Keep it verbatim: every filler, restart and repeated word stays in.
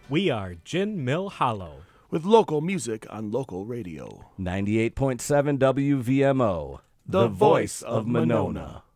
We are Gin Mill Hollow, with local music on local radio. ninety-eight point seven W V M O, The, the voice of Monona.